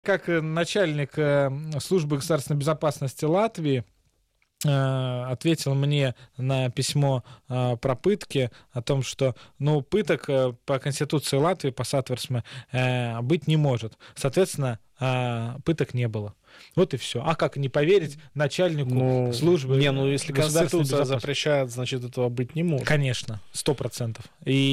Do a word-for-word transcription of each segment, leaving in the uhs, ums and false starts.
как начальник службы государственной безопасности Латвии ответил мне на письмо про пытки о том, что ну, пыток по Конституции Латвии, по Сатверсме, быть не может. Соответственно, пыток не было. Вот и все. А как не поверить начальнику ну, службы? Не, ну если Конституция запрещает, значит этого быть не может. Конечно, сто процентов.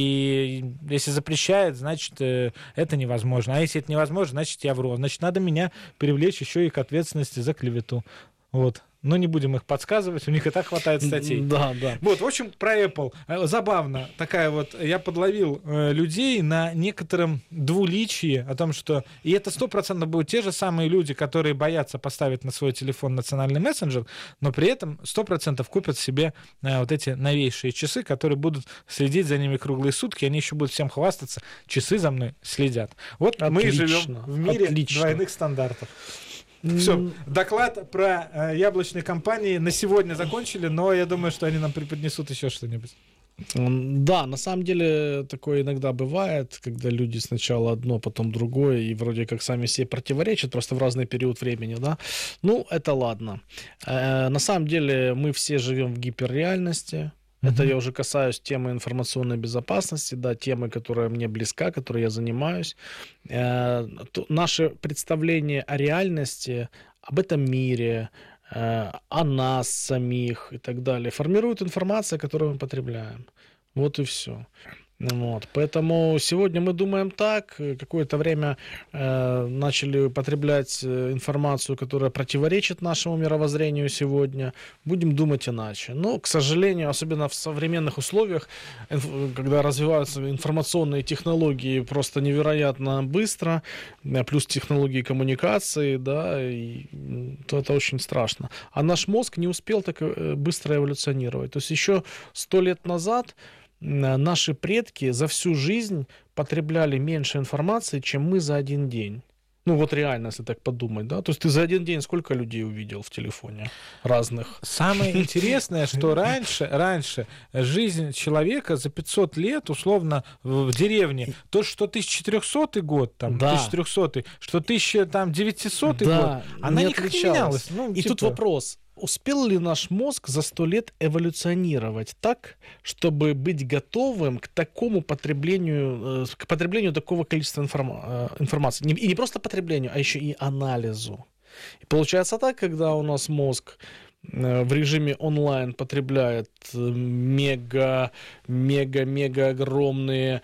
И если запрещает, значит это невозможно. А если это невозможно, значит я вру. Значит, надо меня привлечь еще и к ответственности за клевету. Вот. Но не будем их подсказывать, у них и так хватает статей. Да, да. Вот, в общем, про Apple. Забавно, такая вот, я подловил э, людей на некотором двуличии о том, что, и это сто процентов будут те же самые люди, которые боятся поставить на свой телефон национальный мессенджер, но при этом сто процентов купят себе э, вот эти новейшие часы, которые будут следить за ними круглые сутки, они еще будут всем хвастаться, часы за мной следят. Вот отлично, мы живем в мире отлично. Двойных стандартов. Все, доклад про э, яблочные компании на сегодня закончили, но я думаю, что они нам преподнесут еще что-нибудь. Да, на самом деле такое иногда бывает, когда люди сначала одно, потом другое, и вроде как сами себе противоречат, просто в разный период времени, да. Ну, это ладно. Э, на самом деле мы все живем в гиперреальности. Это я уже касаюсь темы информационной безопасности, да, темы, которая мне близка, которой я занимаюсь. Э, то, наше представление о реальности, об этом мире, э, о нас самих и так далее формирует информация, которую мы потребляем. Вот и все. Вот. Поэтому сегодня мы думаем так, какое-то время э, начали потреблять информацию, которая противоречит нашему мировоззрению сегодня, будем думать иначе. Но, к сожалению, особенно в современных условиях, когда развиваются информационные технологии просто невероятно быстро, плюс технологии коммуникации, да, и, то это очень страшно. А наш мозг не успел так быстро эволюционировать. То есть еще сто лет назад наши предки за всю жизнь потребляли меньше информации, чем мы за один день. Ну вот реально, если так подумать, да? То есть ты за один день сколько людей увидел в телефоне разных? Самое интересное, что раньше, раньше жизнь человека за пятьсот лет, условно, в деревне, то, что тысяча четырехсотый год, там, да. тысяча трехсотый, что тысяча девятисотый да, год, она не никак не менялась. Ну, И типа... тут вопрос. Успел ли наш мозг за сто лет эволюционировать так, чтобы быть готовым к такому потреблению, к потреблению такого количества информа- информации? И не просто потреблению, а еще и анализу. И получается так, когда у нас мозг в режиме онлайн потребляет мега, мега, мега огромные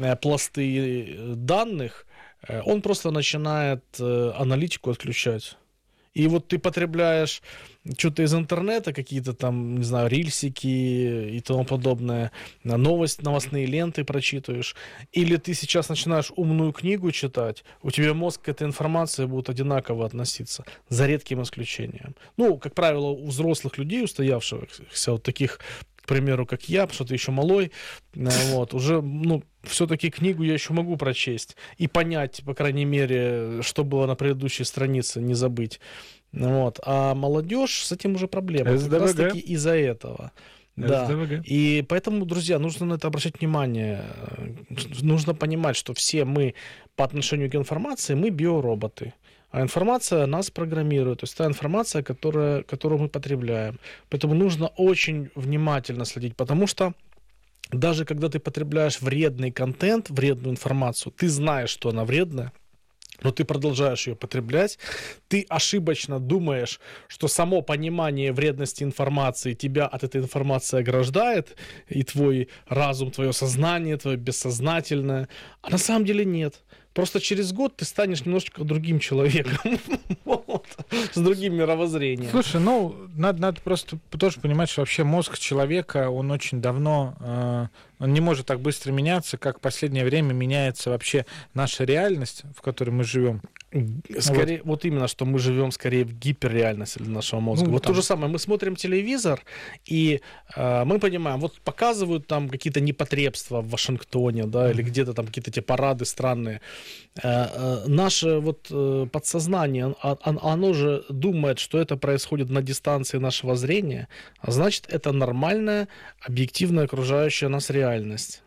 пласты данных, он просто начинает аналитику отключать. И вот ты потребляешь что-то из интернета, какие-то там, не знаю, рильсики и тому подобное, новость, новостные ленты прочитываешь, или ты сейчас начинаешь умную книгу читать, у тебя мозг к этой информации будет одинаково относиться, за редким исключением. Ну, как правило, у взрослых людей, устоявшихся, вот таких, к примеру, как я, что ты еще малой, вот, уже, ну, все-таки книгу я еще могу прочесть и понять, по крайней мере, что было на предыдущей странице, не забыть. Вот. А молодежь, с этим уже проблема. Как раз таки из-за этого. Да. И поэтому, друзья, нужно на это обращать внимание. Нужно понимать, что все мы по отношению к информации, мы биороботы. А информация нас программирует. То есть та информация, которая, которую мы потребляем. Поэтому нужно очень внимательно следить, потому что даже когда ты потребляешь вредный контент, вредную информацию, ты знаешь, что она вредная, но ты продолжаешь ее потреблять, ты ошибочно думаешь, что само понимание вредности информации тебя от этой информации ограждает, и твой разум, твое сознание, твое бессознательное, а на самом деле нет. Просто через год ты станешь немножечко другим человеком, вот, с другим мировоззрением. Слушай, ну, надо, надо просто тоже понимать, что вообще мозг человека, он очень давно, э, он не может так быстро меняться, как в последнее время меняется вообще наша реальность, в которой мы живем. Скорее, вот. вот именно, что мы живем скорее в гиперреальности для нашего мозга. Ну, вот там. То же самое, мы смотрим телевизор, и э, мы понимаем, вот показывают там какие-то непотребства в Вашингтоне, да, mm-hmm. или где-то там какие-то те парады странные. Э, э, наше вот э, подсознание, оно, оно же думает, что это происходит на дистанции нашего зрения, а значит, это нормальная, объективная окружающая нас реальность.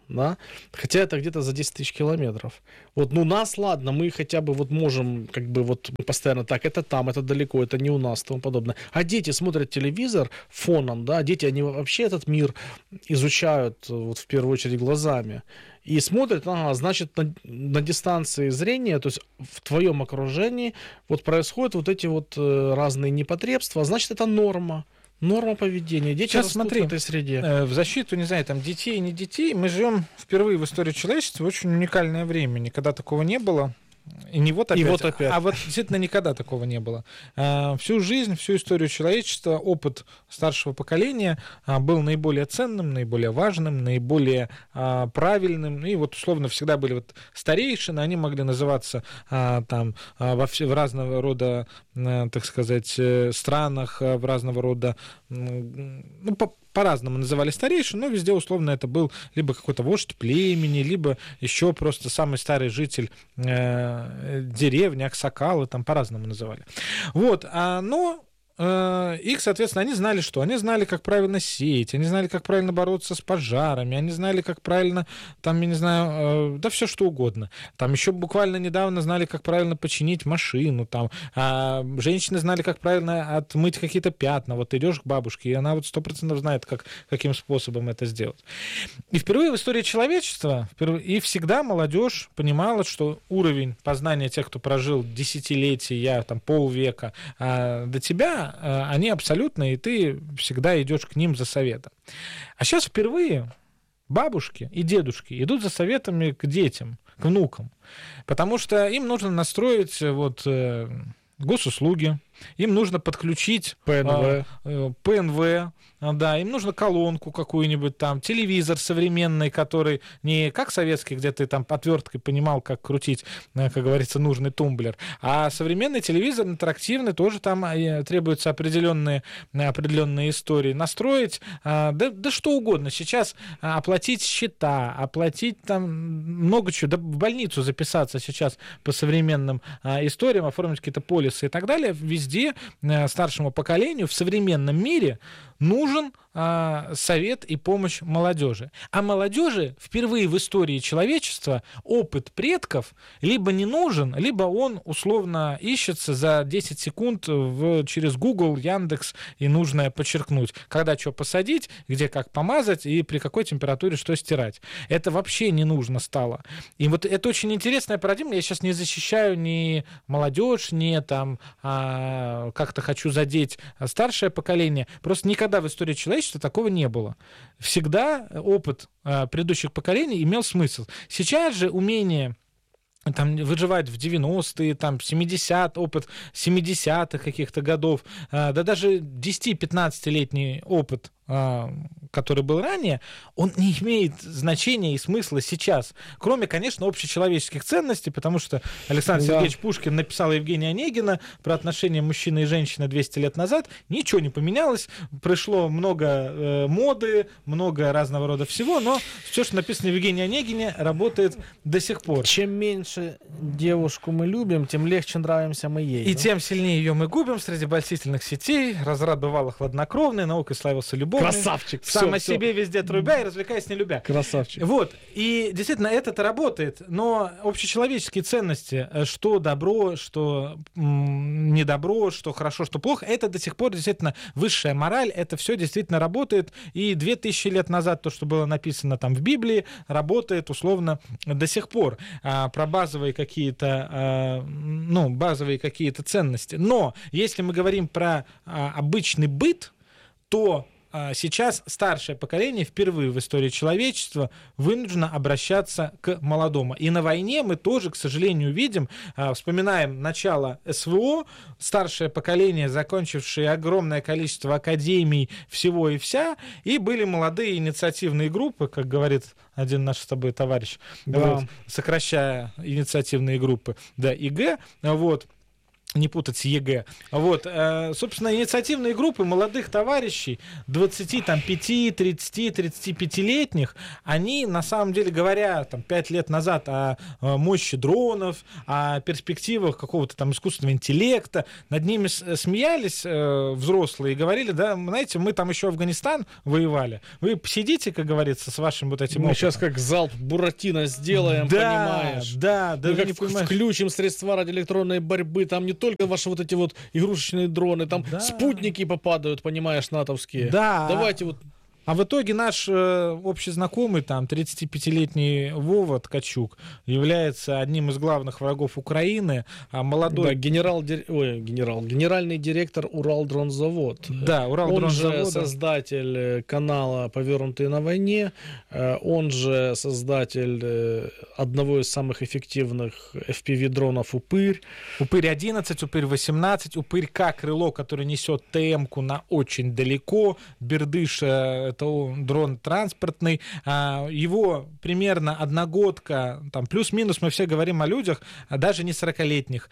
да, хотя это где-то за десять тысяч километров. Вот, ну, нас, ладно, мы хотя бы вот можем, как бы, вот, мы постоянно так, это там, это далеко, это не у нас, и тому подобное. А дети смотрят телевизор фоном, да, дети, они вообще этот мир изучают, вот, в первую очередь, глазами. И смотрят, ага, значит, на, на дистанции зрения, то есть в твоем окружении, вот происходят вот эти вот э, разные непотребства, значит, это норма. Норма поведения. Дети Сейчас растут смотри, в этой среде. э, в защиту, не знаю, там, детей и не детей, мы живем впервые в истории человечества в очень уникальное время. Никогда такого не было. И не вот опять, И вот опять. а вот действительно никогда такого не было. А, всю жизнь, всю историю человечества опыт старшего поколения а, был наиболее ценным, наиболее важным, наиболее а, правильным. И вот условно всегда были вот старейшины, они могли называться а, там а, во все, в разного рода, а, так сказать, странах, а, в разного рода, ну, по по-разному называли старейшин, но везде условно это был либо какой-то вождь племени, либо еще просто самый старый житель э, деревни, аксакалы, там по-разному называли. Вот, а, но э, их, соответственно, они знали что? Они знали, как правильно сеять, они знали, как правильно бороться с пожарами, они знали, как правильно, там, я не знаю, э, да все что угодно. Там еще буквально недавно знали, как правильно починить машину, там, а женщины знали, как правильно отмыть какие-то пятна. Вот идешь к бабушке, и она вот сто процентов знает, как, каким способом это сделать. И впервые в истории человечества, впервые, и всегда молодежь понимала, что уровень познания тех, кто прожил десятилетия, там, полвека а, до тебя, а, они абсолютно, и ты всегда идешь к ним за советом. А сейчас впервые бабушки и дедушки идут за советами к детям, к внукам, потому что им нужно настроить вот, э, госуслуги, им нужно подключить ПНВ. э, ПНВ, да, им нужно колонку какую-нибудь там, телевизор современный, который не как советский, где ты там отверткой понимал, как крутить, как говорится, нужный тумблер, а современный телевизор интерактивный, тоже там требуются определенные, определенные истории. Настроить, да, да что угодно. Сейчас оплатить счета, оплатить там много чего, да в больницу записаться сейчас по современным историям, оформить какие-то полисы и так далее. Везде старшему поколению в современном мире нужен а, совет и помощь молодежи. А молодежи впервые в истории человечества опыт предков либо не нужен, либо он условно ищется за десять секунд в, через Google, Яндекс, и нужно подчеркнуть, когда что посадить, где как помазать и при какой температуре что стирать. Это вообще не нужно стало. И вот это очень интересная парадигма. Я сейчас не защищаю ни молодежь, ни там а, как-то хочу задеть старшее поколение. Просто никогда в истории человечества такого не было. Всегда опыт а, предыдущих поколений имел смысл. Сейчас же умение там, выживать в девяностые, там, семидесятые, опыт семидесятых каких-то годов, а, да даже десяти-пятнадцатилетний опыт, а, который был ранее, он не имеет значения и смысла сейчас. Кроме, конечно, общечеловеческих ценностей, потому что Александр да. Сергеевич Пушкин написал Евгения Онегина про отношения мужчины и женщины двести лет назад. Ничего не поменялось. Пришло много э, моды, много разного рода всего, но все, что написано в Евгении Онегине, работает до сих пор. Чем меньше девушку мы любим, тем легче нравимся мы ей. И да? тем сильнее ее мы губим среди обольстительных сетей. Разрад бывало хладнокровный, наукой славился любовь. Красавчик. Сам о себе везде трубя и развлекаясь не любя. Красавчик. Вот. И действительно, это-то работает, но общечеловеческие ценности, что добро, что м- недобро, что хорошо, что плохо, это до сих пор действительно высшая мораль, это все действительно работает. И две тысячи лет назад то, что было написано там в Библии, работает условно до сих пор. А, про базовые какие-то, а, ну, базовые какие-то ценности. Но если мы говорим про а, обычный быт, то сейчас старшее поколение впервые в истории человечества вынуждено обращаться к молодому. И на войне мы тоже, к сожалению, видим, вспоминаем начало СВО, старшее поколение, закончившее огромное количество академий всего и вся, и были молодые инициативные группы, как говорит один наш с тобой товарищ, да. Вот, сокращая инициативные группы, да, ИГ, вот. Не путать с ЕГЭ. Вот, э, собственно, инициативные группы молодых товарищей, двадцати пяти, тридцати, тридцатипятилетних, они, на самом деле, говоря там, пять лет назад о, о мощи дронов, о перспективах какого-то там искусственного интеллекта, над ними смеялись э, взрослые и говорили, да, знаете, мы там еще Афганистан воевали. Вы посидите, как говорится, с вашим вот этим Мы опытом. сейчас как залп Буратино сделаем, да, понимаешь? Да, да. Мы как включим средства радиоэлектронной борьбы, там не только ваши вот эти вот игрушечные дроны, там да. спутники попадают, понимаешь, натовские. Да. Давайте вот. А в итоге наш э, общий знакомый, там, тридцатипятилетний Вова Ткачук, является одним из главных врагов Украины, а молодой... Да, генерал, ой, генерал, генеральный директор Уралдронзавод. Да, Уралдронзавод. Он же создатель канала «Повернутые на войне», он же создатель одного из самых эффективных эф пи ви-дронов «Упырь». «Упырь одиннадцать», «Упырь восемнадцать», «Упырь К» крыло, который несет ТМ-ку на очень далеко, Бердыш — это дрон транспортный, его примерно одногодка, там плюс-минус, мы все говорим о людях, даже не сорокалетних,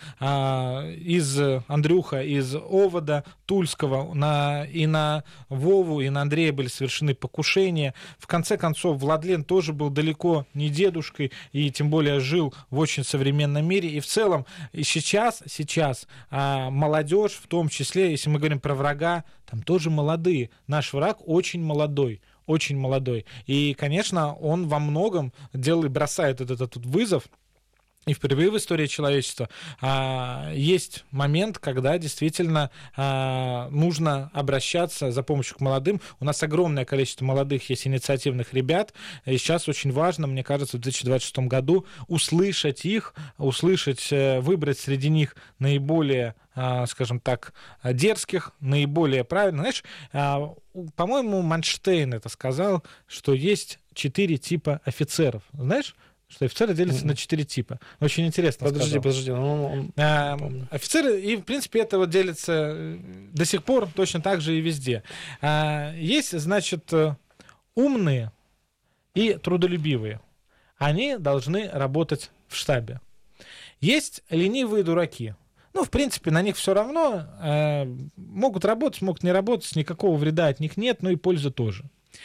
из Андрюха, из Овода Тульского, на, и на Вову, и на Андрея были совершены покушения. В конце концов, Владлен тоже был далеко не дедушкой, и тем более жил в очень современном мире, и в целом и сейчас, сейчас молодежь, в том числе, если мы говорим про врага, там тоже молодые. Наш враг очень молодой, очень молодой. И, конечно, он во многом делает, бросает этот, этот вызов. И впервые в истории человечества а, есть момент, когда действительно а, нужно обращаться за помощью к молодым. У нас огромное количество молодых есть инициативных ребят. И сейчас очень важно, мне кажется, в две тысячи двадцать шестом году услышать их, услышать, выбрать среди них наиболее, а, скажем так, дерзких, наиболее правильных. Знаешь, а, по-моему, Манштейн это сказал, что есть четыре типа офицеров. Знаешь? Что офицеры делятся mm-hmm. на четыре типа. Очень интересно. Подожди, сказал. подожди. Ну, он... а, офицеры, и в принципе это вот делится до сих пор точно так же и везде. А, есть, значит, умные и трудолюбивые. Они должны работать в штабе. Есть ленивые дураки. Ну, в принципе, на них все равно. А, могут работать, могут не работать, никакого вреда от них нет, но и пользы тоже.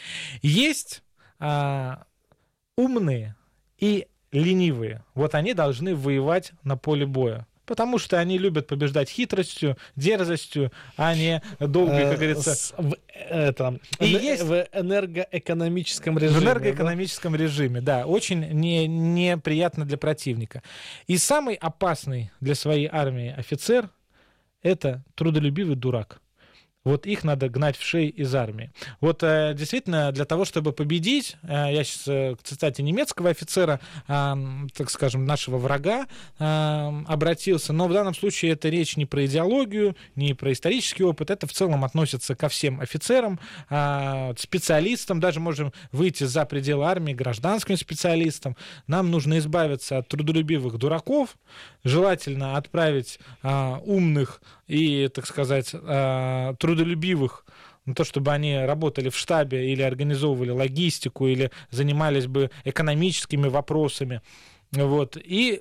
Есть а, умные и ленивые. Вот они должны воевать на поле боя. Потому что они любят побеждать хитростью, дерзостью, а не долго, как говорится... В, это, и есть... в энергоэкономическом режиме. В энергоэкономическом да? режиме, да. Очень не, неприятно для противника. И самый опасный для своей армии офицер — это трудолюбивый дурак. Вот их надо гнать в шеи из армии. Вот э, действительно, для того, чтобы победить, э, я сейчас э, к цитате немецкого офицера, э, так скажем, нашего врага э, обратился, но в данном случае это речь не про идеологию, не про исторический опыт, это в целом относится ко всем офицерам, э, специалистам, даже можем выйти за пределы армии, гражданским специалистам. Нам нужно избавиться от трудолюбивых дураков, желательно отправить э, умных и, так сказать, э, трудолюбивых, на то, чтобы они работали в штабе или организовывали логистику, или занимались бы экономическими вопросами, вот, и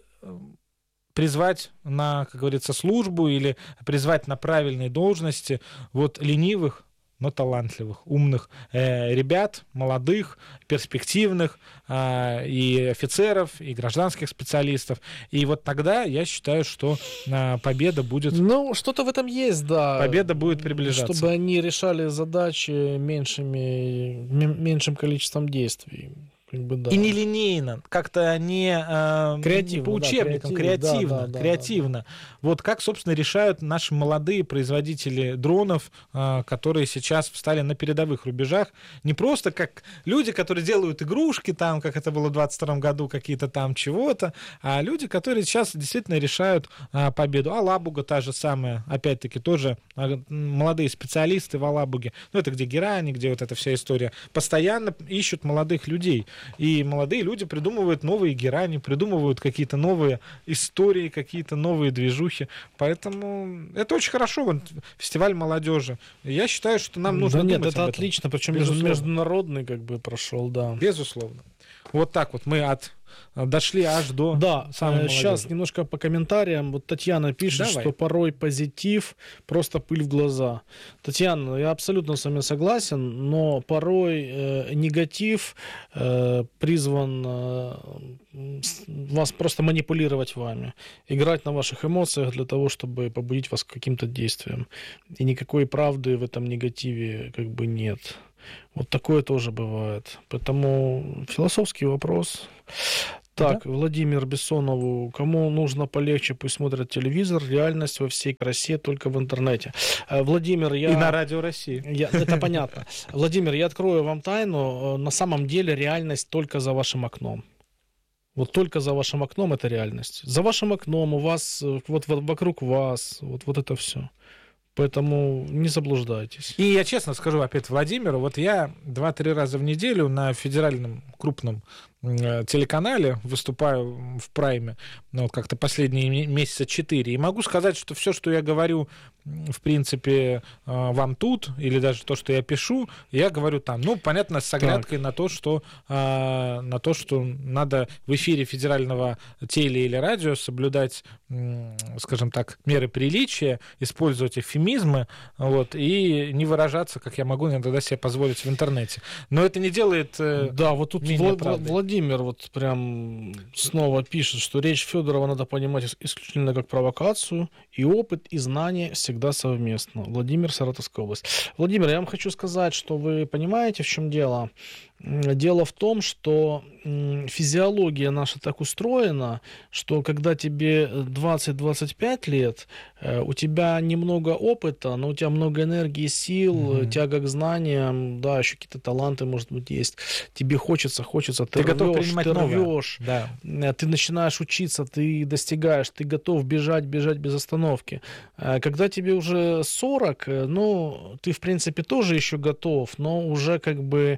призвать на, как говорится, службу или призвать на правильные должности вот ленивых, но талантливых, умных э, ребят, молодых, перспективных, э, и офицеров, и гражданских специалистов. И вот тогда я считаю, что э, победа будет... Ну, что-то в этом есть, да. Победа будет приближаться. Чтобы они решали задачи меньшими, меньшим количеством действий. Как бы, да. И нелинейно, как-то не, э, не по учебникам, да, креативно, да, да, креативно. Да, да. Вот как, собственно, решают наши молодые производители дронов, э, которые сейчас встали на передовых рубежах. Не просто как люди, которые делают игрушки, там, как это было в двадцать втором году, какие-то там чего-то, а люди, которые сейчас действительно решают э, победу. Алабуга та же самая, опять-таки, тоже э, молодые специалисты в Алабуге. Ну, это где Герани, где вот эта вся история. Постоянно ищут молодых людей. И молодые люди придумывают новые герани, придумывают какие-то новые истории, какие-то новые движухи. Поэтому это очень хорошо, вот, фестиваль молодежи. Я считаю, что нам нужно да думать нет, это об этом. отлично, причем Безусловно. международный как бы прошел, да. Безусловно. Вот так вот мы от дошли аж до да, самой молодежи. Сейчас немножко по комментариям. Вот Татьяна пишет, Давай. что порой позитив просто пыль в глаза. Татьяна, я абсолютно с вами согласен, но порой э, негатив э, призван э, вас просто манипулировать вами, играть на ваших эмоциях для того, чтобы побудить вас к каким-то действиям. И никакой правды в этом негативе как бы нет. Вот такое тоже бывает. Поэтому философский вопрос. Так, да? Владимир Бессонову. Кому нужно полегче, пусть смотрят телевизор. Реальность во всей красе только в интернете. Владимир, я... И на Радио России. Я... Это понятно. Владимир, я открою вам тайну. На самом деле реальность только за вашим окном. Вот только за вашим окном это реальность. За вашим окном у вас, вот вокруг вас, вот, вот это все. Поэтому не заблуждайтесь. И я честно скажу опять Владимиру, вот я два-три раза в неделю на федеральном крупном телеканале выступаю в прайме, ну, вот как-то последние месяца четыре, и могу сказать, что все, что я говорю, в принципе, вам тут, или даже то, что я пишу, я говорю там. Ну, понятно, с оглядкой на то, что, на то, что надо в эфире федерального теле или радио соблюдать, скажем так, меры приличия, использовать эвфемизмы, вот, и не выражаться, как я могу иногда себе позволить в интернете. Но это не делает да, вот тут менее Влад, правды. Владимир вот прям снова пишет, что речь Федорова надо понимать исключительно как провокацию, и опыт, и знания всегда совместно. Владимир, Саратовская область. Владимир, я вам хочу сказать, что вы понимаете, в чем дело. Дело в том, что физиология наша так устроена, что когда тебе двадцать-двадцать пять лет, у тебя немного опыта, но у тебя много энергии, сил, mm-hmm. тяга к знаниям, да, еще какие-то таланты, может быть, есть. Тебе хочется, хочется, ты, ты рвешь, ты рвешь, да. Ты начинаешь учиться, ты достигаешь, ты готов бежать, бежать без остановки. Когда тебе уже сорок, ну, ты, в принципе, тоже еще готов, но уже как бы...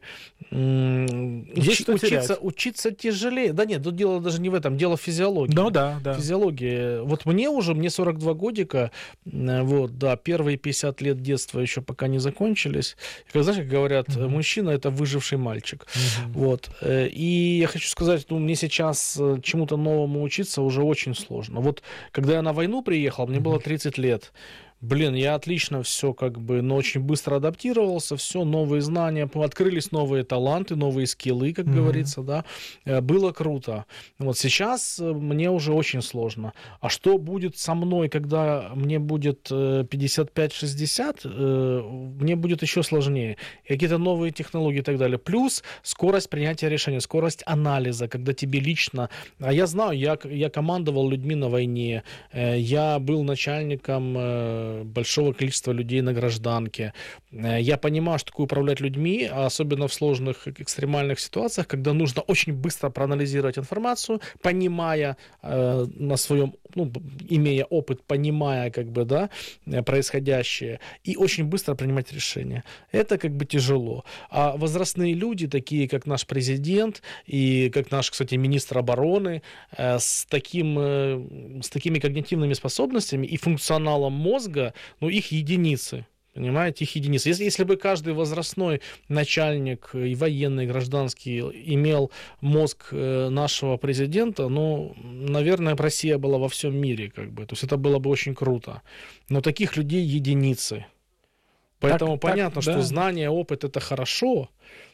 Есть Уч, учиться, учиться тяжелее. Да нет, тут дело даже не в этом, дело в физиологии. Ну да, да. Физиология. Вот мне уже, мне сорок два годика, вот, да, первые пятьдесят лет детства еще пока не закончились. И, как, знаешь, как говорят, uh-huh. мужчина — это выживший мальчик. Uh-huh. Вот. И я хочу сказать, ну, мне сейчас чему-то новому учиться уже очень сложно. Вот, когда я на войну приехал, мне uh-huh. было тридцать лет. Блин, я отлично все как бы, но очень быстро адаптировался, все, новые знания, открылись новые таланты, новые скиллы, как mm-hmm. говорится, да, было круто. Вот сейчас мне уже очень сложно. А что будет со мной, когда мне будет пятьдесят пять шестьдесят, мне будет еще сложнее. Какие-то новые технологии и так далее. Плюс скорость принятия решений, скорость анализа, когда тебе лично... А я знаю, я, я командовал людьми на войне, я был начальником большого количества людей на гражданке. Я понимаю, что такое управлять людьми, особенно в сложных экстремальных ситуациях, когда нужно очень быстро проанализировать информацию, понимая э, на своем, ну, имея опыт, понимая, как бы, да, происходящее, и очень быстро принимать решения. Это как бы тяжело. А возрастные люди, такие как наш президент и как наш, кстати, министр обороны, э, с, таким, э, с такими когнитивными способностями и функционалом мозга, ну, их единицы. Понимаете, их единицы. Если, если бы каждый возрастной начальник и военный, и гражданский имел мозг нашего президента, ну, наверное, Россия была во всем мире, как бы. То есть это было бы очень круто. Но таких людей единицы. Поэтому так, понятно, так, что да. знание, опыт — это хорошо,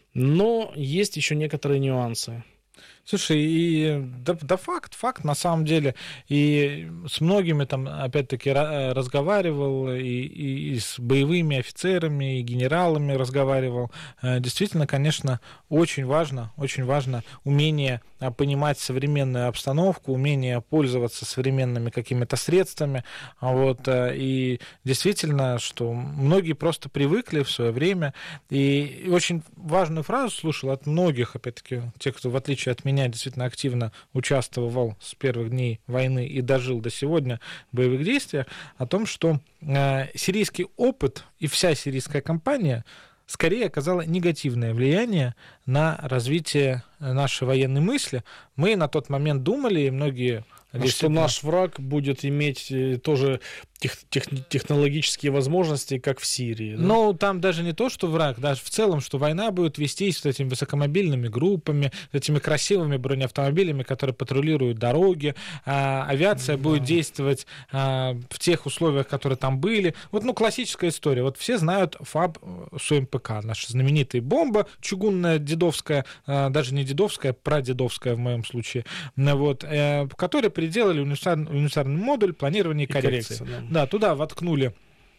но есть еще некоторые нюансы. Слушай, и да, да факт, факт на самом деле. И с многими там, опять-таки, разговаривал, и, и, и с боевыми офицерами, и генералами разговаривал. Действительно, конечно, очень важно, очень важно умение понимать современную обстановку, умение пользоваться современными какими-то средствами. Вот. И действительно, что многие просто привыкли в свое время. И очень важную фразу слушал от многих, опять-таки, тех, кто, в отличие от меня, действительно активно участвовал с первых дней войны и дожил до сегодня в боевых действиях, о том, что э, сирийский опыт и вся сирийская кампания скорее оказала негативное влияние на развитие нашей военной мысли. Мы на тот момент думали, и многие... Что наш враг будет иметь тоже тех, тех, технологические возможности, как в Сирии. Да? Ну, там даже не то, что враг, даже в целом, что война будет вестись с этими высокомобильными группами, этими красивыми бронеавтомобилями, которые патрулируют дороги, а, авиация да. будет действовать а, в тех условиях, которые там были. Вот, ну, классическая история. Вот все знают ФАБ с УМПК, наша знаменитая бомба чугунная, дедовская, а, даже не дедовская, прадедовская в моем случае, вот, э, в которой переделали универсальный, универсальный модуль планирования и, и коррекции. коррекции да. Да, туда воткнули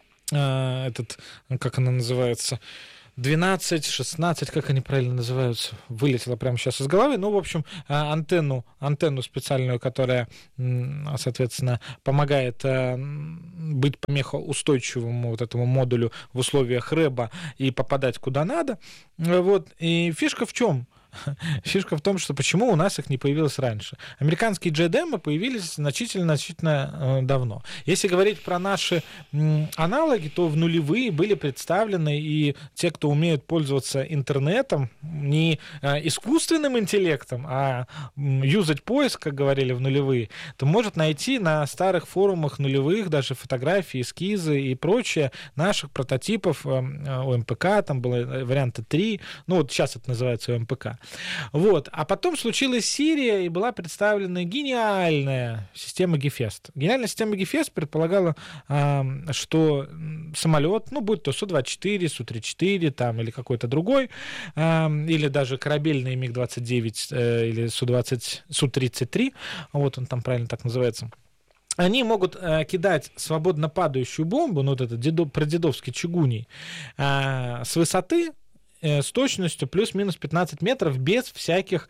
э, этот, как она называется, двенадцать, шестнадцать, как они правильно называются, вылетело прямо сейчас из головы. Ну, в общем, антенну, антенну специальную, которая, соответственно, помогает быть помехоустойчивому вот этому модулю в условиях рэба и попадать куда надо. Вот. И фишка в чем? Фишка в том, что почему у нас их не появилось раньше. Американские джей ди эм появились значительно-значительно э, давно. Если говорить про наши м, аналоги, то в нулевые были представлены, и те, кто умеют пользоваться интернетом, не э, искусственным интеллектом, а м, юзать поиск, как говорили в нулевые, то может найти на старых форумах нулевых даже фотографии, эскизы и прочее наших прототипов э, ОМПК, там было варианта три, ну вот сейчас это называется ОМПК. Вот. А потом случилась Сирия, и была представлена гениальная система Гефест. Гениальная система Гефест предполагала, э, что самолет, ну, будь то Су двадцать четыре, Су тридцать четыре, там, или какой-то другой, э, или даже корабельный Миг двадцать девять э, или Су двадцать, Су тридцать три, вот он там правильно так называется, они могут э, кидать свободно падающую бомбу, ну, вот этот дедо, прадедовский чугуний, э, с высоты, с точностью плюс-минус пятнадцать метров без всяких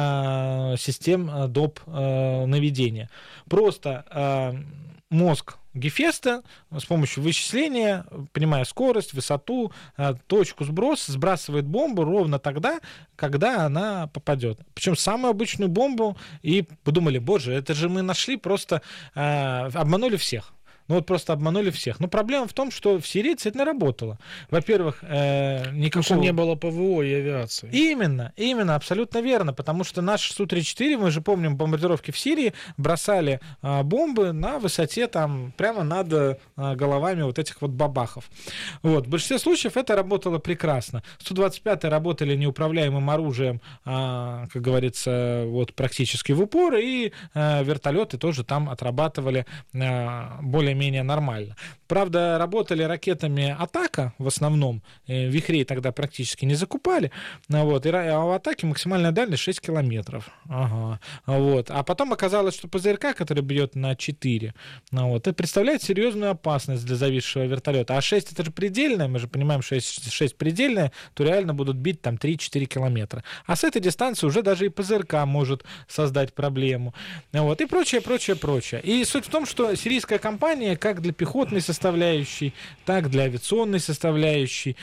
э, систем э, доп. Э, наведения. Просто э, мозг Гефеста с помощью вычисления, понимая скорость, высоту, э, точку сброса, сбрасывает бомбу ровно тогда, когда она попадет. Причем самую обычную бомбу, и подумали, боже, это же мы нашли, просто э, обманули всех. Ну вот просто обманули всех. Но проблема в том, что в Сирии действительно работало. Во-первых, э, никакого... Потому что не было ПВО и авиации. Именно, именно, абсолютно верно. Потому что наш Су тридцать четыре, мы же помним бомбардировки в Сирии, бросали э, бомбы на высоте там прямо над э, головами вот этих вот бабахов. Вот. В большинстве случаев это работало прекрасно. Су двадцать пять работали неуправляемым оружием, э, как говорится, вот практически в упор, и э, вертолеты тоже там отрабатывали э, более менее нормально. Правда, работали ракетами «Атака» в основном. «Вихрей» тогда практически не закупали. Вот. И у «Атаки» максимальная дальность шесть километров. Ага. Вот. А потом оказалось, что ПЗРК, который бьет на четыре, вот, это представляет серьезную опасность для зависшего вертолета. А шесть это же предельное, мы же понимаем, что если шесть предельное, то реально будут бить там три-четыре километра. А с этой дистанции уже даже и ПЗРК может создать проблему. Вот. И прочее, прочее, прочее. И суть в том, что сирийская компания как для пехотной составляющей, так для авиационной составляющей,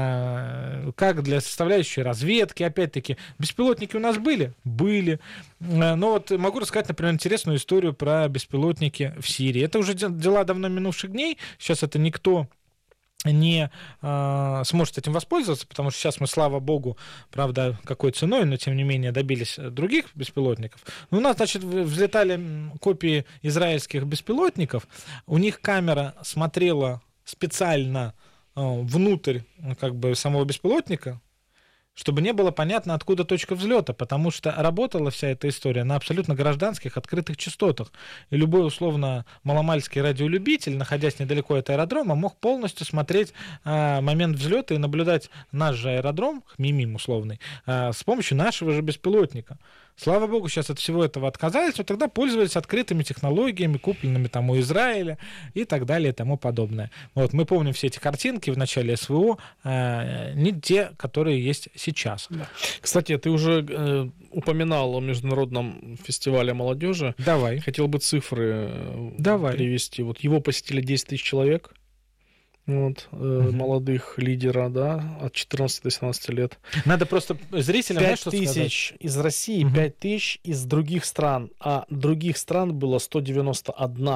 как для составляющей разведки. Опять-таки, беспилотники у нас были? Были. Но вот могу рассказать, например, интересную историю про беспилотники в Сирии. Это уже дела давно минувших дней. Сейчас это никто не э, сможет этим воспользоваться, потому что сейчас мы, слава богу, правда, какой ценой, но тем не менее добились других беспилотников. Но у нас, значит, взлетали копии израильских беспилотников, у них камера смотрела специально э, внутрь как бы самого беспилотника, чтобы не было понятно, откуда точка взлета, потому что работала вся эта история на абсолютно гражданских открытых частотах. И любой условно маломальский радиолюбитель, находясь недалеко от аэродрома, мог полностью смотреть а, момент взлета и наблюдать наш же аэродром, Хмимим условный, а, с помощью нашего же беспилотника. Слава богу, сейчас от всего этого отказались, но тогда пользовались открытыми технологиями, купленными там у Израиля и так далее и тому подобное. Вот, мы помним все эти картинки в начале СВО, э, не те, которые есть сейчас. Да. Кстати, ты уже э, упоминал о международном фестивале молодежи. Давай. Хотел бы цифры Давай. привести. Вот его посетили десять тысяч человек. Вот, э, угу. молодых лидера, да, от четырнадцати до семнадцати лет. Надо просто зрителям пять тысяч из России, угу. пять тысяч из других стран, а других стран было сто девяносто один.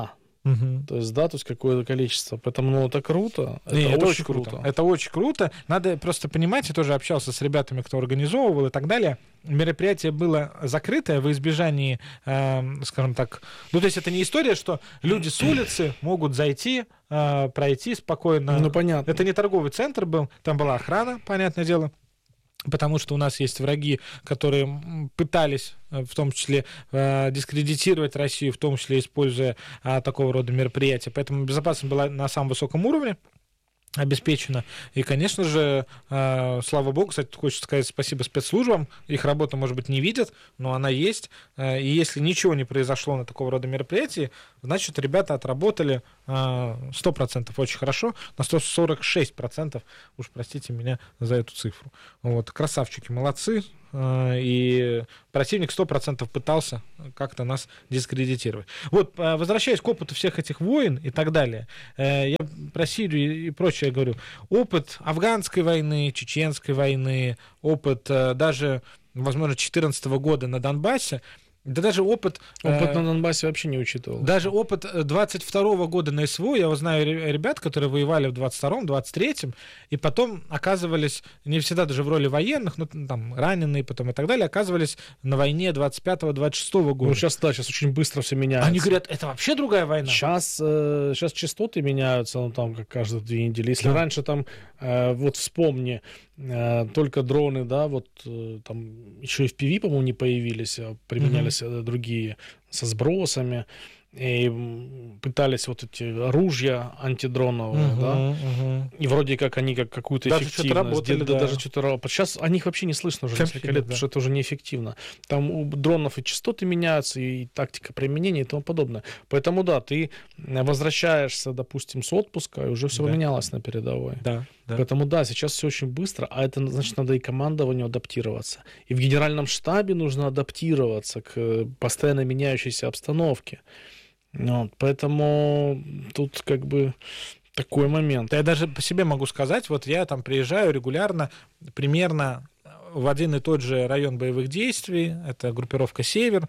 Угу. То есть, да, то есть какое-то количество. Поэтому, ну, это круто. Это, Не, очень, это очень круто. круто. Это очень круто. Надо просто понимать, я тоже общался с ребятами, кто организовывал и так далее. Мероприятие было закрытое во избежании, э, скажем так... Ну, то есть это не история, что люди с улицы могут зайти, э, пройти спокойно. Ну, понятно. Это не торговый центр был, там была охрана, понятное дело. Потому что у нас есть враги, которые пытались, в том числе, дискредитировать Россию, в том числе используя такого рода мероприятия. Поэтому безопасность была на самом высоком уровне обеспечена. И, конечно же, э, слава богу, кстати, хочется сказать спасибо спецслужбам. Их работу, может быть, не видят, но она есть. Э, и если ничего не произошло на такого рода мероприятии, значит, ребята отработали э, сто процентов очень хорошо, на сто сорок шесть процентов, уж простите меня за эту цифру. Вот. Красавчики, молодцы. Э, и противник сто процентов пытался как-то нас дискредитировать. Вот, э, возвращаясь к опыту всех этих войн и так далее, э, я про Сирию и прочее говорю, опыт афганской войны, чеченской войны, опыт э, даже, возможно, две тысячи четырнадцатого года на Донбассе, да даже опыт... Опыт э, на Донбассе вообще не учитывал. Даже опыт двадцать второго года на СВО, я вот знаю ребят, которые воевали в двадцать втором, двадцать третьем, и потом оказывались, не всегда даже в роли военных, но там раненые потом и так далее, оказывались на войне двадцать пятого двадцать шестого года. Ну, сейчас, да, сейчас очень быстро все меняется. Они говорят, это вообще другая война? Сейчас, э, сейчас частоты меняются, ну, там, как каждые две недели. Если Да. раньше там, э, вот вспомни, э, только дроны, да, вот э, там еще и эф пи ви, по-моему, не появились, а применялись mm-hmm. другие со сбросами. И пытались вот эти ружья антидроновые, угу, да, угу. и вроде как они как какую-то даже эффективность, что-то работали, да, да. даже что-то работали. Сейчас о них вообще не слышно уже Вообще несколько нет, лет, да. потому что это уже неэффективно. Там у дронов и частоты меняются, и тактика применения и тому подобное. Поэтому да, ты возвращаешься, допустим, с отпуска, и уже все Да. поменялось на передовой. Да, да. Поэтому да, сейчас все очень быстро, а это значит, надо и командованию адаптироваться. И в генеральном штабе нужно адаптироваться к постоянно меняющейся обстановке. Вот, поэтому тут как бы такой момент. Да я даже по себе могу сказать, вот я там приезжаю регулярно, примерно в один и тот же район боевых действий, это группировка «Север»,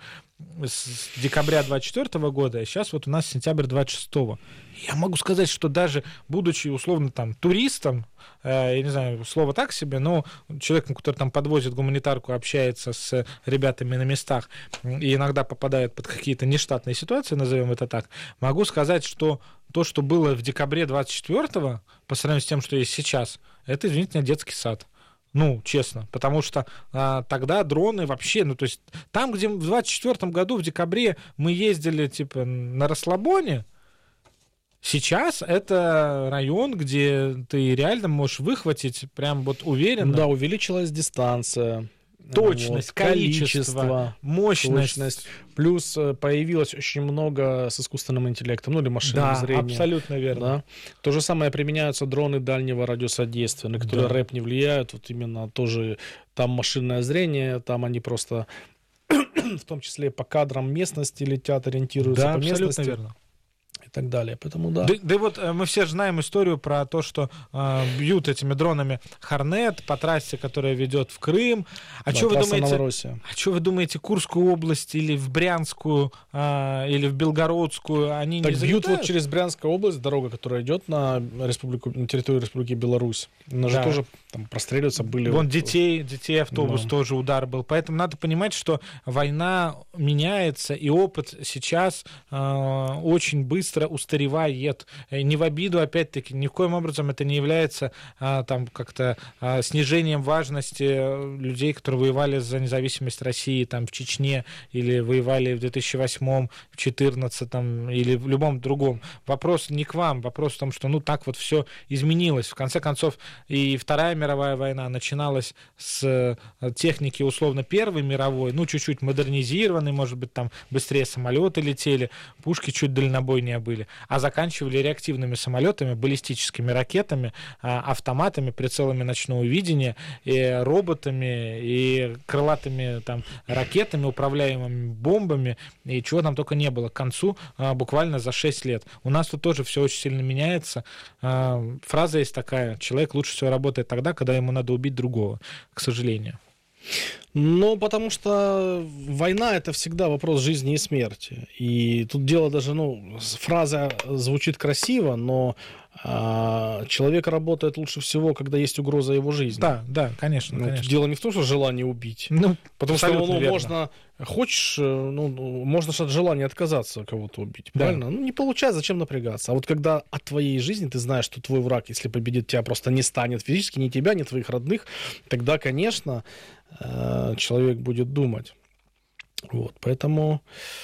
с декабря двадцать четвёртого года, и сейчас вот у нас сентябрь двадцать шестого. Я могу сказать, что даже будучи условно там туристом, э, я не знаю, слово так себе, но человеком, который там подвозит гуманитарку, общается с ребятами на местах и иногда попадает под какие-то нештатные ситуации, назовем это так, могу сказать, что то, что было в декабре двадцать четвёртого, по сравнению с тем, что есть сейчас, это, извините меня, детский сад. Ну, честно, потому что а, тогда дроны вообще, ну, то есть там, где в двадцать четвёртом году, в декабре, мы ездили, типа, на расслабоне, сейчас это район, где ты реально можешь выхватить прям вот уверенно. Да, увеличилась дистанция. Точность, вот, количество, количество, мощность. точность. Плюс появилось очень много с искусственным интеллектом, ну или машинным Да, зрением. абсолютно верно. Да. То же самое применяются дроны дальнего радиуса действия, на которые Да. рэп не влияют. Вот именно тоже там машинное зрение, там они просто в том числе по кадрам местности летят, ориентируются Да, по абсолютно местности. верно. И так далее. Поэтому да. Да, да вот э, мы все же знаем историю про то, что э, бьют этими дронами Хорнет по трассе, которая ведет в Крым. А Да, что вы трасса думаете? Новороссия. А что вы думаете, Курскую область или в Брянскую, э, или в Белгородскую, они Так не бьют залетают? вот через Брянскую область, дорога, которая идет на, республику, на территорию Республики Беларусь. Она же Да. тоже там простреливаться были. Вон вот, детей, детей автобус Да. тоже удар был. Поэтому надо понимать, что война меняется, и опыт сейчас э, очень быстро устаревает. Э, Не в обиду, опять-таки, ни в коем образом это не является э, там как-то э, снижением важности людей, которые воевали за независимость России там, в Чечне или воевали в две тысячи восьмом, в две тысячи четырнадцатом или в любом другом. Вопрос не к вам, вопрос в том, что ну так вот все изменилось. В конце концов, и Вторая мировая война начиналась с техники условно Первой мировой, ну чуть-чуть модернизированной, может быть, там быстрее самолеты летели, пушки чуть дальнобойнее были, а заканчивали реактивными самолетами, баллистическими ракетами, автоматами, прицелами ночного видения, и роботами, и крылатыми там ракетами, управляемыми бомбами, и чего там только не было к концу буквально за шесть лет. У нас тут тоже все очень сильно меняется. Фраза есть такая: человек лучше всего работает тогда, когда ему надо убить другого, к сожалению. Ну, потому что война — это всегда вопрос жизни и смерти. И тут дело даже, ну, фраза звучит красиво, но а, человек работает лучше всего, когда есть угроза его жизни. Да, да, конечно, Ну, конечно. дело не в том, что желание убить. Ну, Потому что абсолютно ну, верно. можно, хочешь, ну, можно же от желания отказаться кого-то убить, Да. правильно? Ну, не получается, зачем напрягаться? А вот когда от твоей жизни ты знаешь, что твой враг, если победит тебя, просто не станет физически, ни тебя, ни твоих родных, тогда, конечно, человек будет думать. Вот, поэтому...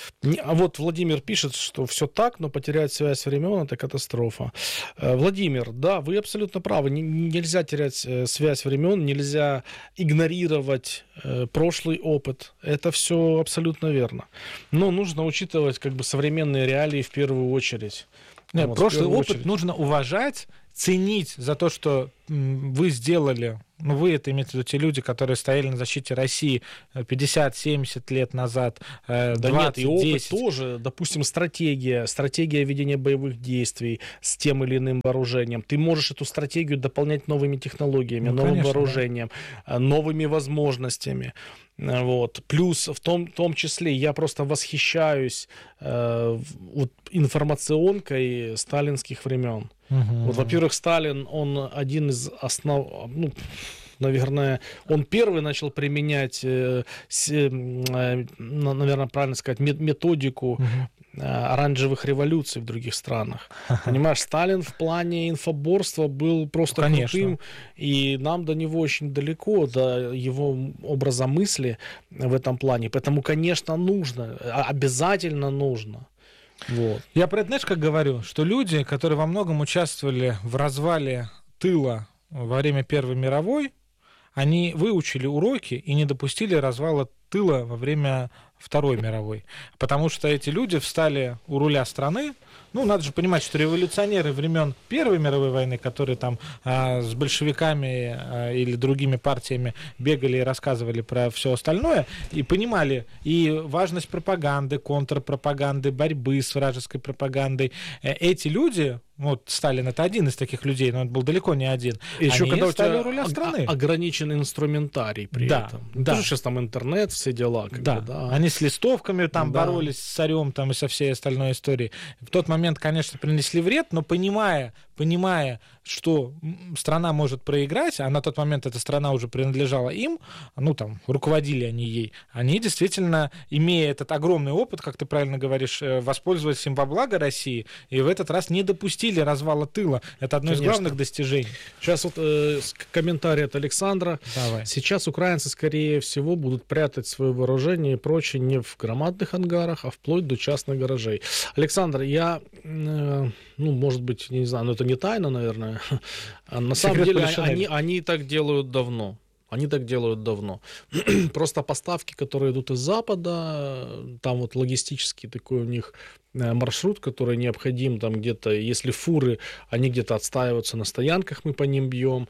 А вот Владимир пишет, что все так, но потерять связь времен — это катастрофа. Владимир, да, вы абсолютно правы. Нельзя терять связь времен, нельзя игнорировать прошлый опыт. Это все абсолютно верно. Но нужно учитывать как бы современные реалии в первую очередь. Нет, вот, прошлый опыт очередь. нужно уважать, ценить за то, что м, вы сделали. Ну, вы, это имеется в виду те люди, которые стояли на защите России пятьдесят-семьдесят лет назад, двадцать, да нет, и опыт десять. тоже, допустим, стратегия, стратегия ведения боевых действий с тем или иным вооружением. Ты можешь эту стратегию дополнять новыми технологиями, Ну, новым конечно, вооружением, да. новыми возможностями. Вот. Плюс в том, в том числе я просто восхищаюсь э, вот, информационкой сталинских времен. Угу. Вот, во-первых, Сталин, он один из основ... Ну, наверное, он первый начал применять, э, с, э, наверное, правильно сказать, методику угу. оранжевых революций в других странах. Понимаешь, Сталин в плане инфоборства был просто Конечно. крутым, и нам до него очень далеко, до его образа мысли в этом плане. Поэтому, конечно, нужно, обязательно нужно. Вот. Я про это, знаешь, как говорю, что люди, которые во многом участвовали в развале тыла во время Первой мировой, они выучили уроки и не допустили развала тыла во время Второй мировой. Потому что эти люди встали у руля страны. Ну, надо же понимать, что революционеры времен Первой мировой войны, которые там а, с большевиками а, или другими партиями бегали и рассказывали про все остальное, и понимали и важность пропаганды, контрпропаганды, борьбы с вражеской пропагандой. Эти люди, вот Сталин это один из таких людей, но он был далеко не один, и еще они когда у стали тебя у руля страны. Ограниченный инструментарий при да, этом. Да. Тоже сейчас там интернет, все дела. Как да. бы, да. Они с листовками там да. боролись с царем там, и со всей остальной историей. В тот момент, конечно, принесли вред, но понимая, понимая, что страна может проиграть, а на тот момент эта страна уже принадлежала им, ну там, руководили они ей, они действительно, имея этот огромный опыт, как ты правильно говоришь, воспользовались им во благо России, и в этот раз не допустили развала тыла. Это одно Конечно. из главных достижений. Сейчас вот э, комментарий от Александра. Давай. Сейчас украинцы, скорее всего, будут прятать свое вооружение и прочее не в громадных ангарах, а вплоть до частных гаражей. Александр, я, э, ну, может быть, не знаю, но это не тайна, наверное. На самом деле они, они так делают давно. Они так делают давно. Просто поставки, которые идут из Запада, там вот логистический такой у них маршрут, который необходим там где-то, если фуры, они где-то отстаиваются на стоянках, мы по ним бьем.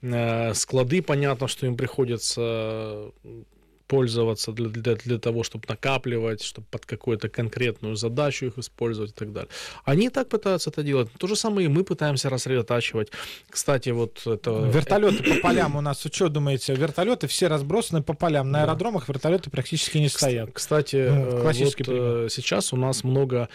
Склады, понятно, что им приходится пользоваться для, для, для того, чтобы накапливать, чтобы под какую-то конкретную задачу их использовать и так далее. Они и так пытаются это делать. То же самое и мы пытаемся рассредотачивать. Кстати, вот это... Вертолеты по полям у нас, что думаете? Вертолеты все разбросаны по полям. На да. аэродромах вертолеты практически не стоят. Кстати, ну, классический вот пример. Сейчас у нас много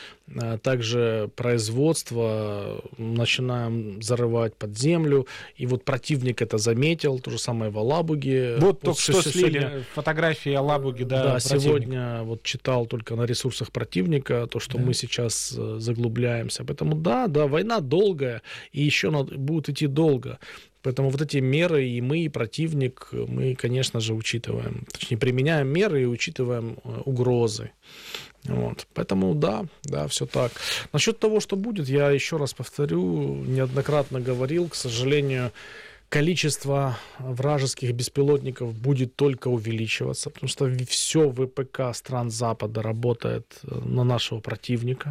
также производства, начинаем зарывать под землю, и вот противник это заметил, то же самое в Алабуге. Вот, вот только что слили фотографии Алабуги, да, да, сегодня вот читал только на ресурсах противника то, что да. мы сейчас заглубляемся. Поэтому да, да, война долгая, и еще надо, будет идти долго. Поэтому вот эти меры и мы, и противник, мы, конечно же, учитываем. Точнее, применяем меры и учитываем угрозы. Вот. Поэтому да, да, все так. Насчет того, что будет, я еще раз повторю, неоднократно говорил, к сожалению, количество вражеских беспилотников будет только увеличиваться, потому что все ВПК стран Запада работает на нашего противника.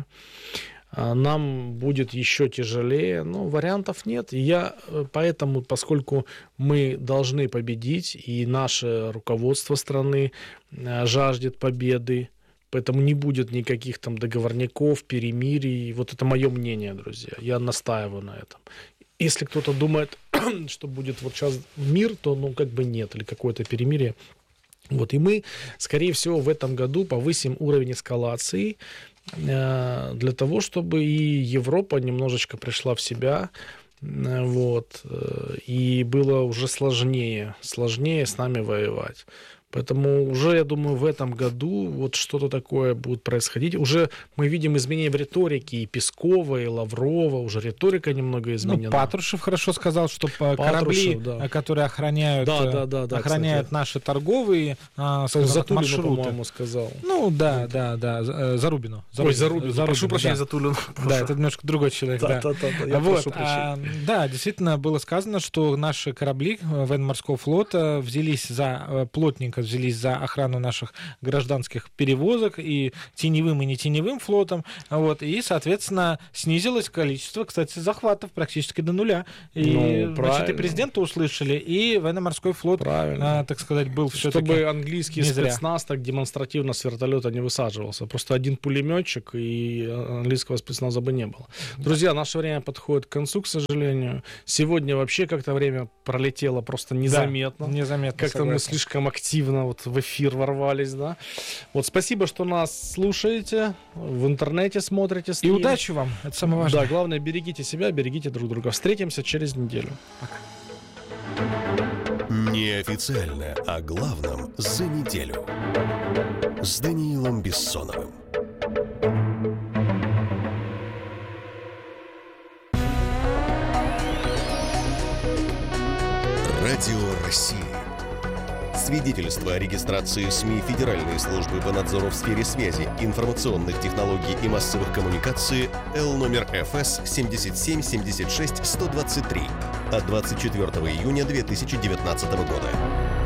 Нам будет еще тяжелее, но вариантов нет. И я поэтому, поскольку мы должны победить, и наше руководство страны жаждет победы, поэтому не будет никаких там договорников, перемирий. Вот это мое мнение, друзья. Я настаиваю на этом. Если кто-то думает, что будет вот сейчас мир, то ну как бы нет, или какое-то перемирие. Вот, и мы, скорее всего, в этом году повысим уровень эскалации э, для того, чтобы и Европа немножечко пришла в себя, э, вот, э, и было уже сложнее, сложнее с нами воевать. Поэтому уже, я думаю, в этом году вот что-то такое будет происходить. Уже мы видим изменения в риторике и Пескова, и Лаврова. Уже риторика немного изменена. Ну, Патрушев хорошо сказал, что корабли, да. которые охраняют, да, да, да, да, охраняют наши торговые скажем, маршруты. По-моему, сказал. Ну, да, да, да, Зарубину. Ой, Зарубину. Зарубину. Прошу прощения, да. Затулину. Да, это немножко другой человек. Да, да, да, да, я вот, прошу прощения. А, да, действительно было сказано, что наши корабли военно-морского флота взялись за плотненько взялись за охрану наших гражданских перевозок и теневым, и не теневым флотом. Вот, и, соответственно, снизилось количество, кстати, захватов практически до нуля. И, ну, значит, и президента услышали, и военно-морской флот, а, так сказать, был все-таки... Чтобы английский спецназ так демонстративно с вертолета не высаживался. Просто один пулеметчик, и английского спецназа бы не было. Друзья, наше время подходит к концу, к сожалению. Сегодня вообще как-то время пролетело просто незаметно. Да, незаметно, как-то согласен. Мы слишком активно вот в эфир ворвались, да. Вот спасибо, что нас слушаете, в интернете смотрите. И удачи вам, это самое важное. Да, главное, берегите себя, берегите друг друга. Встретимся через неделю. Пока. Неофициально о главном за неделю. С Даниилом Бессоновым. Радио России. Свидетельство о регистрации СМИ Федеральной службы по надзору в сфере связи, информационных технологий и массовых коммуникаций Л номер Эф Эс семьдесят семь семьдесят шесть сто двадцать три от двадцать четвёртого июня две тысячи девятнадцатого года.